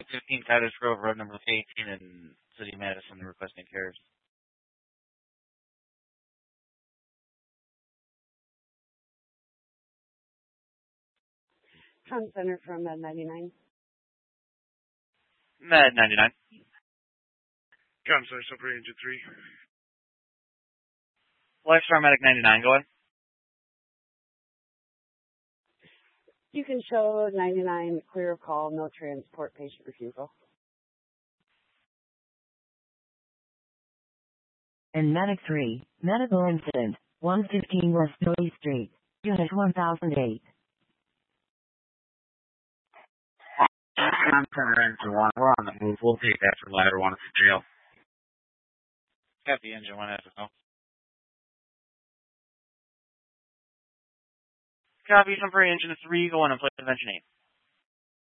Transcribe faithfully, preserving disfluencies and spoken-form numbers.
fifteen Cottage Grove Road, number eighteen in City of Madison, requesting care. Tom Center from Med ninety-nine. Med ninety-nine. Tom Center, Super Engine three. Lifestar Medic ninety-nine, go ahead. You can show ninety-nine clear of call, no transport, patient refusal. And Medic three, medical incident, one fifteen West Philly Street, Unit one thousand eight. Tom Center, Engine one, we're on the move. We'll take that for ladder one for jail. Copy, Engine one, has to go. Copy, number Engine three, go on and play prevention eight.